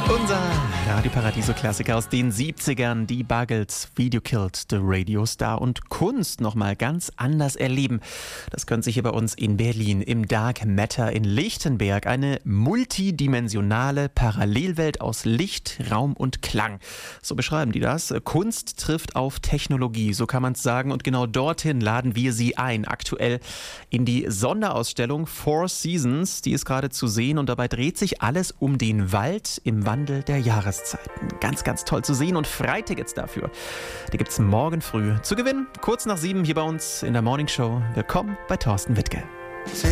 Unser Radio Paradiso-Klassiker aus den 70ern, die Buggles, Video Killed the Radio Star, und Kunst nochmal ganz anders erleben. Das könnte sich hier bei uns in Berlin im Dark Matter in Lichtenberg, eine multidimensionale Parallelwelt aus Licht, Raum und Klang. So beschreiben die das. Kunst trifft auf Technologie, so kann man es sagen, und genau dorthin laden wir Sie ein. Aktuell in die Sonderausstellung Four Seasons, die ist gerade zu sehen, und dabei dreht sich alles um den Wald im Wandel der Jahreszeiten. Ganz, ganz toll zu sehen, und Freitickets dafür, die gibt's morgen früh zu gewinnen. Kurz nach 7 hier bei uns in der Morning Show. Willkommen bei Thorsten Wittke.